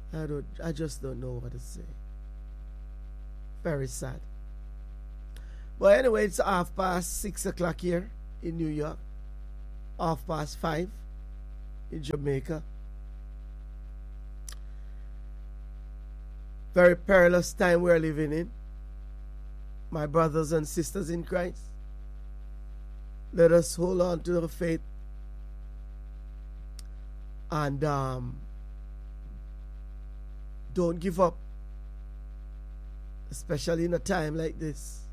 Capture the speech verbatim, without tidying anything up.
I don't I just don't know what to say. Very sad. But anyway, it's half past six o'clock here in New York. Half past five in Jamaica. Very perilous time we're living in. My brothers and sisters in Christ, let us hold on to the faith and um, don't give up, especially in a time like this.